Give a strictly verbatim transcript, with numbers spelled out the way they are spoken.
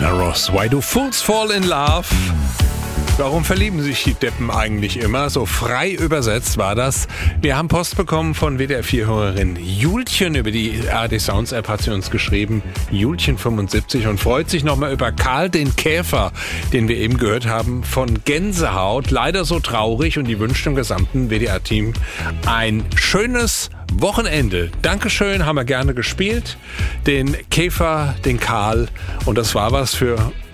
Diana Ross, Why Do Fools Fall in Love? Warum verlieben sich die Deppen eigentlich immer? So frei übersetzt war das. Wir haben Post bekommen von W D R vier-Hörerin Julchen. Über die A R D Sounds App hat sie uns geschrieben, Julchen fünfundsiebzig, und freut sich nochmal über Karl den Käfer, den wir eben gehört haben, von Gänsehaut. Leider so traurig, und die wünscht dem gesamten W D R-Team ein schönes Wochenende. Dankeschön, haben wir gerne gespielt. Den Käfer, den Karl, und das war was für